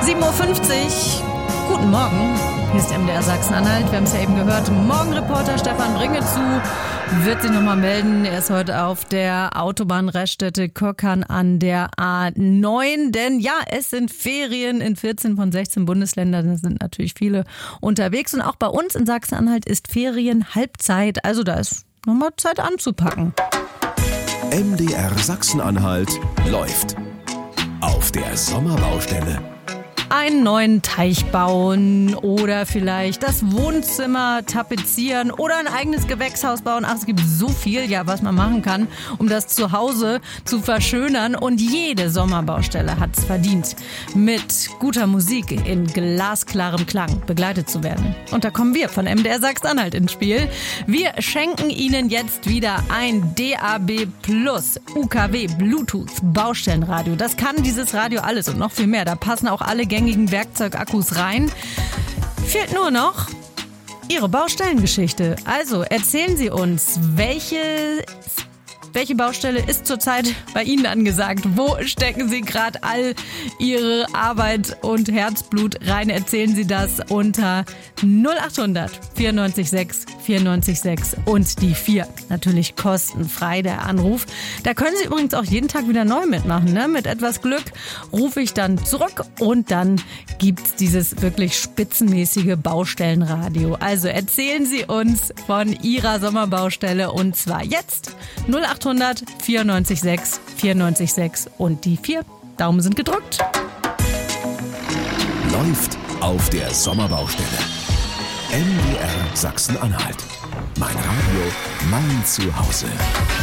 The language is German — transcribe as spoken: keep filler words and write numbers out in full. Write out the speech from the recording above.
sieben Uhr fünfzig. Guten Morgen. Hier ist M D R Sachsen-Anhalt. Wir haben es ja eben gehört. Morgenreporter Stefan Bringezu wird sich nochmal melden. Er ist heute auf der Autobahnraststätte Köckern an der A neun. Denn ja, es sind Ferien in vierzehn von sechzehn Bundesländern. Da sind natürlich viele unterwegs. Und auch bei uns in Sachsen-Anhalt ist Ferienhalbzeit. Also da ist nochmal Zeit anzupacken. M D R Sachsen-Anhalt läuft auf der Sommerbaustelle. Einen neuen Teich bauen oder vielleicht das Wohnzimmer tapezieren oder ein eigenes Gewächshaus bauen. Ach, es gibt so viel, ja, was man machen kann, um das Zuhause zu verschönern. Und jede Sommerbaustelle hat es verdient, mit guter Musik in glasklarem Klang begleitet zu werden. Und da kommen wir von M D R Sachsen-Anhalt ins Spiel. Wir schenken Ihnen jetzt wieder ein D A B Plus U K W Bluetooth Baustellenradio. Das kann dieses Radio alles und noch viel mehr. Da passen auch alle gängigen Werkzeugakkus rein. Fehlt nur noch Ihre Baustellengeschichte. Also erzählen Sie uns, welche, welche Baustelle ist zurzeit bei Ihnen angesagt? Wo stecken Sie gerade all Ihre Arbeit und Herzblut rein? Erzählen Sie das unter null acht hundert vierundneunzig sechs vierundneunzig sechs und die vier. Natürlich kostenfrei der Anruf. Da können Sie übrigens auch jeden Tag wieder neu mitmachen. Ne? Mit etwas Glück rufe ich dann zurück und dann gibt's dieses wirklich spitzenmäßige Baustellenradio. Also erzählen Sie uns von Ihrer Sommerbaustelle und zwar jetzt null acht hundert vierundneunzig sechs vierundneunzig sechs und die vier. Daumen sind gedrückt. Läuft auf der Sommerbaustelle. M D R Sachsen-Anhalt. Mein Radio, mein Zuhause.